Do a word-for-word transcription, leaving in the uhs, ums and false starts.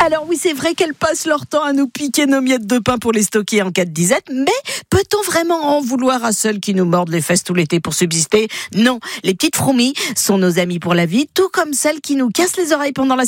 Alors oui, c'est vrai qu'elles passent leur temps à nous piquer nos miettes de pain pour les stocker en cas de disette, mais peut-on vraiment en vouloir à celles qui nous mordent les fesses tout l'été pour subsister ? Non, les petites fourmis sont nos amies pour la vie, tout comme celles qui nous cassent les oreilles pendant la